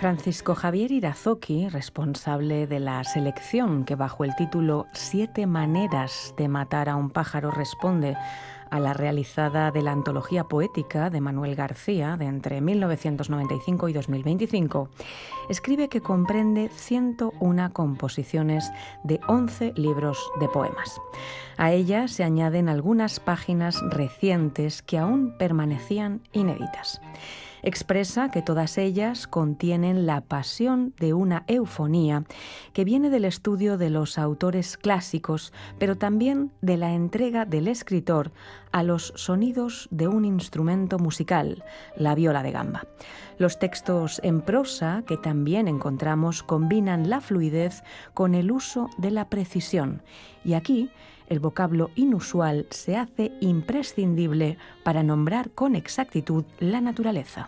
Francisco Javier Irazoqui, responsable de la selección que bajo el título 7 maneras de matar a un pájaro responde a la realizada de la antología poética de Manuel García de entre 1995 y 2025, escribe que comprende 101 composiciones de 11 libros de poemas. A ellas se añaden algunas páginas recientes que aún permanecían inéditas. Expresa que todas ellas contienen la pasión de una eufonía que viene del estudio de los autores clásicos, pero también de la entrega del escritor a los sonidos de un instrumento musical, la viola de gamba. Los textos en prosa que también encontramos combinan la fluidez con el uso de la precisión, y aquí el vocablo inusual se hace imprescindible para nombrar con exactitud la naturaleza.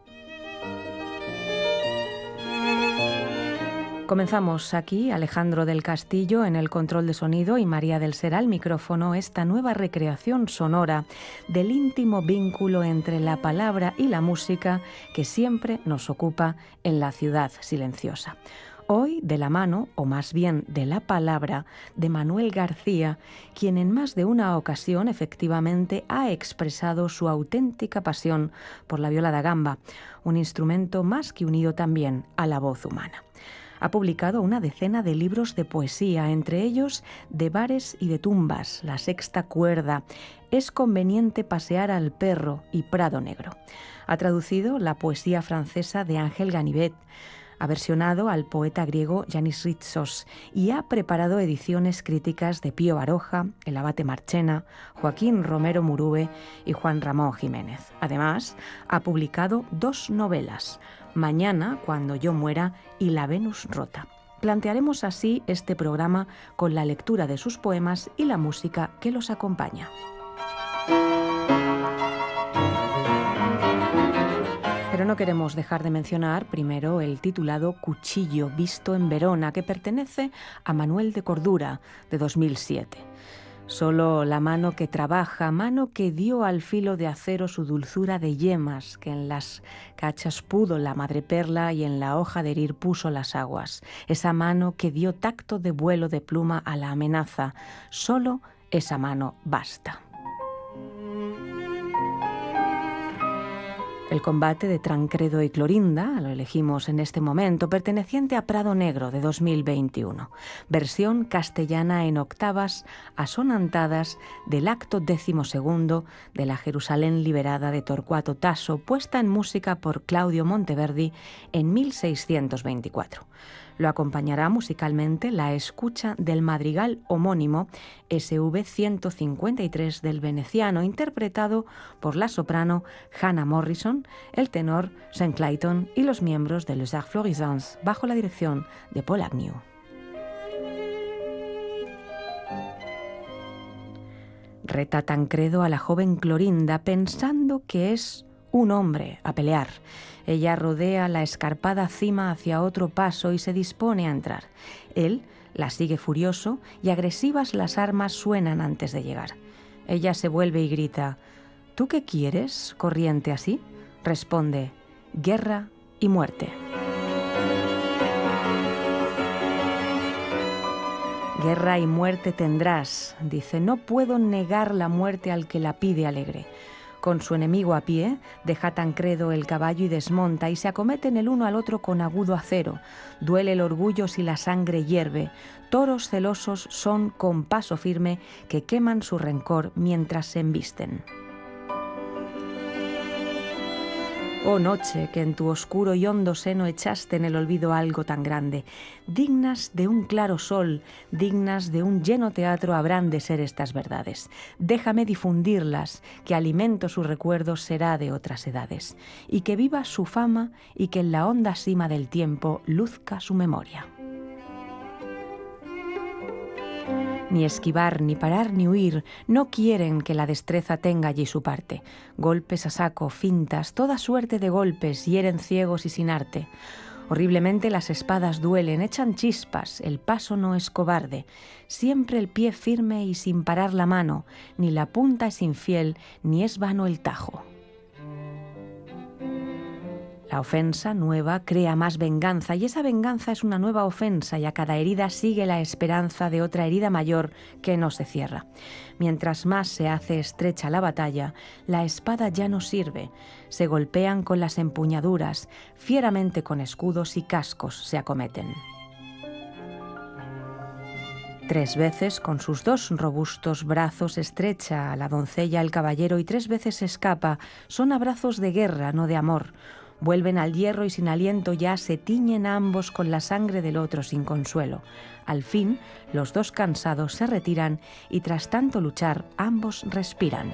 Comenzamos aquí, Alejandro del Castillo en el control de sonido y María del Ser al micrófono, esta nueva recreación sonora del íntimo vínculo entre la palabra y la música que siempre nos ocupa en la ciudad silenciosa. Hoy de la mano, o más bien de la palabra, de Manuel García, quien en más de una ocasión efectivamente ha expresado su auténtica pasión por la viola da gamba, un instrumento más que unido también a la voz humana. Ha publicado una decena de libros de poesía, entre ellos De bares y de tumbas, La sexta cuerda, Es conveniente pasear al perro y Prado Negro. Ha traducido la poesía francesa de Ángel Ganivet, ha versionado al poeta griego Yanis Ritsos y ha preparado ediciones críticas de Pío Baroja, el abate Marchena, Joaquín Romero Murúe y Juan Ramón Jiménez. Además, ha publicado 2 novelas, Mañana, cuando yo muera, y La Venus rota. Plantearemos así este programa con la lectura de sus poemas y la música que los acompaña. Pero no queremos dejar de mencionar primero el titulado Cuchillo visto en Verona, que pertenece a Manuel de Cordura, de 2007. Solo la mano que trabaja, mano que dio al filo de acero su dulzura de yemas, que en las cachas pudo la madreperla y en la hoja de herir puso las aguas. Esa mano que dio tacto de vuelo de pluma a la amenaza. Solo esa mano basta. El combate de Tancredo y Clorinda, lo elegimos en este momento, perteneciente a Prado Negro de 2021. Versión castellana en octavas asonantadas del acto 12º de la Jerusalén liberada de Torcuato Tasso, puesta en música por Claudio Monteverdi en 1624. Lo acompañará musicalmente la escucha del madrigal homónimo SV 153 del veneciano, interpretado por la soprano Hannah Morrison, el tenor Sean Clayton y los miembros de Les Arts Florissants, bajo la dirección de Paul Agnew. Reta Tancredo a la joven Clorinda pensando que es un hombre a pelear. Ella rodea la escarpada cima hacia otro paso y se dispone a entrar. Él la sigue furioso y agresivas las armas suenan antes de llegar. Ella se vuelve y grita: ¿Tú qué quieres, corriente así? Responde: guerra y muerte. Guerra y muerte tendrás, dice, no puedo negar la muerte al que la pide alegre. Con su enemigo a pie, deja Tancredo el caballo y desmonta, y se acometen el uno al otro con agudo acero. Duele el orgullo si la sangre hierve. Toros celosos son con paso firme que queman su rencor mientras se embisten. Oh noche, que en tu oscuro y hondo seno echaste en el olvido algo tan grande. Dignas de un claro sol, dignas de un lleno teatro habrán de ser estas verdades. Déjame difundirlas, que alimento su recuerdo será de otras edades. Y que viva su fama y que en la honda cima del tiempo luzca su memoria. Ni esquivar, ni parar, ni huir, no quieren que la destreza tenga allí su parte. Golpes a saco, fintas, toda suerte de golpes, hieren ciegos y sin arte. Horriblemente las espadas duelen, echan chispas, el paso no es cobarde. Siempre el pie firme y sin parar la mano, ni la punta es infiel, ni es vano el tajo. La ofensa nueva crea más venganza y esa venganza es una nueva ofensa y a cada herida sigue la esperanza de otra herida mayor que no se cierra. Mientras más se hace estrecha la batalla, la espada ya no sirve. Se golpean con las empuñaduras, fieramente con escudos y cascos se acometen. 3 veces con sus 2 robustos brazos estrecha a la doncella el caballero y 3 veces escapa. Son abrazos de guerra, no de amor. Vuelven al hierro y sin aliento ya se tiñen ambos con la sangre del otro sin consuelo. Al fin, los 2 cansados se retiran y tras tanto luchar, ambos respiran.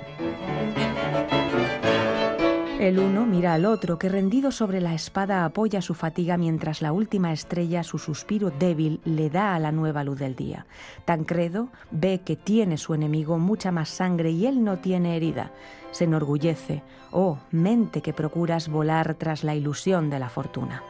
El uno mira al otro, que rendido sobre la espada apoya su fatiga mientras la última estrella, su suspiro débil, le da a la nueva luz del día. Tancredo ve que tiene su enemigo mucha más sangre y él no tiene herida. Se enorgullece. Oh, mente que procuras volar tras la ilusión de la fortuna.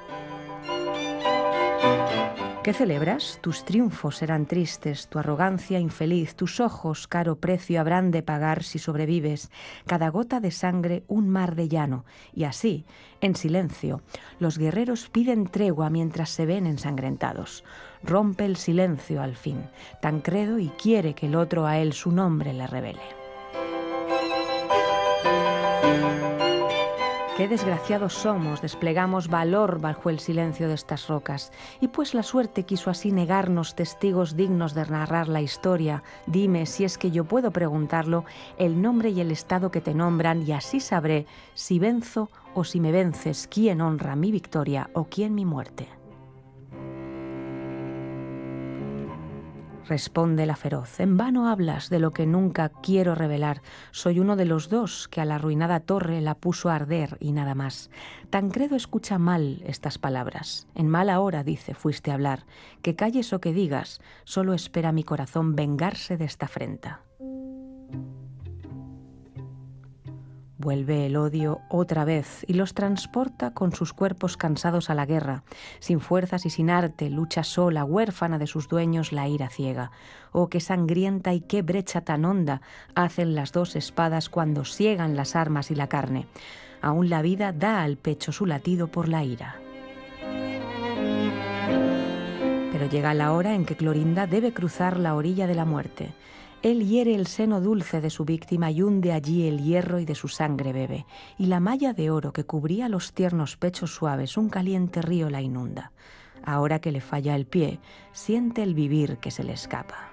¿Qué celebras? Tus triunfos serán tristes, tu arrogancia infeliz, tus ojos caro precio habrán de pagar si sobrevives, cada gota de sangre un mar de llano, y así, en silencio, los guerreros piden tregua mientras se ven ensangrentados. Rompe el silencio al fin, Tancredo, y quiere que el otro a él su nombre le revele. Qué desgraciados somos, desplegamos valor bajo el silencio de estas rocas. Y pues la suerte quiso así negarnos testigos dignos de narrar la historia, dime, si es que yo puedo preguntarlo, el nombre y el estado que te nombran, y así sabré si venzo o si me vences, quién honra mi victoria o quién mi muerte. Responde la feroz, en vano hablas de lo que nunca quiero revelar. Soy uno de los 2 que a la arruinada torre la puso a arder y nada más. Tancredo escucha mal estas palabras. En mala hora, dice, fuiste a hablar. Que calles o que digas, solo espera mi corazón vengarse de esta afrenta. Vuelve el odio otra vez y los transporta con sus cuerpos cansados a la guerra. Sin fuerzas y sin arte, lucha sola, huérfana de sus dueños, la ira ciega. Oh, qué sangrienta y qué brecha tan honda hacen las 2 espadas cuando siegan las armas y la carne. Aún la vida da al pecho su latido por la ira. Pero llega la hora en que Clorinda debe cruzar la orilla de la muerte. Él hiere el seno dulce de su víctima y hunde allí el hierro y de su sangre bebe. Y la malla de oro que cubría los tiernos pechos suaves, un caliente río la inunda. Ahora que le falla el pie, siente el vivir que se le escapa.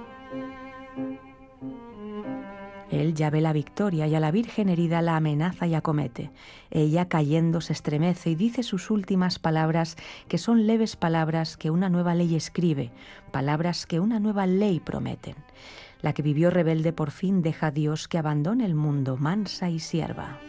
Él ya ve la victoria y a la virgen herida la amenaza y acomete. Ella, cayendo, se estremece y dice sus últimas palabras, que son leves palabras que una nueva ley escribe, palabras que una nueva ley prometen. La que vivió rebelde por fin deja a Dios que abandone el mundo mansa y sierva.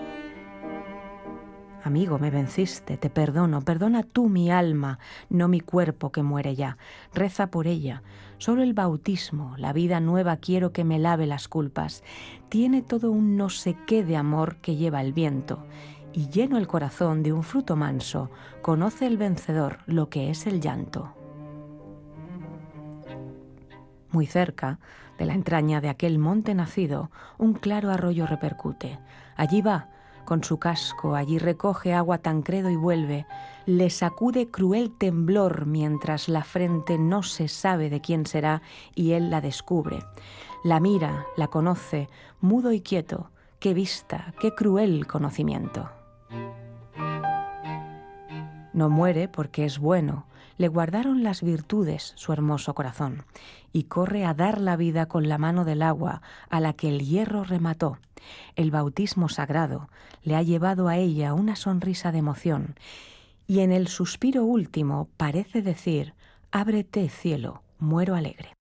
Amigo, me venciste, te perdono, perdona tú mi alma, no mi cuerpo que muere ya. Reza por ella, solo el bautismo, la vida nueva quiero que me lave las culpas. Tiene todo un no sé qué de amor que lleva el viento, y lleno el corazón de un fruto manso, conoce el vencedor lo que es el llanto. Muy cerca de la entraña de aquel monte nacido, un claro arroyo repercute. Allí va, con su casco, allí recoge agua Tancredo y vuelve. Le sacude cruel temblor mientras la frente no se sabe de quién será y él la descubre. La mira, la conoce, mudo y quieto. Qué vista, qué cruel conocimiento. No muere porque es bueno. Le guardaron las virtudes su hermoso corazón y corre a dar la vida con la mano del agua a la que el hierro remató. El bautismo sagrado le ha llevado a ella una sonrisa de emoción y en el suspiro último parece decir: ábrete, cielo, muero alegre.